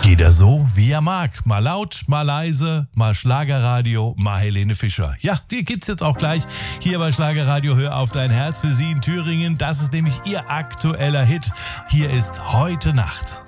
Jeder so, wie er mag. Mal laut, mal leise, mal Schlagerradio, mal Helene Fischer. Ja, die gibt's jetzt auch gleich hier bei Schlagerradio. Hör auf dein Herz für Sie in Thüringen. Das ist nämlich Ihr aktueller Hit. Hier ist Heute Nacht.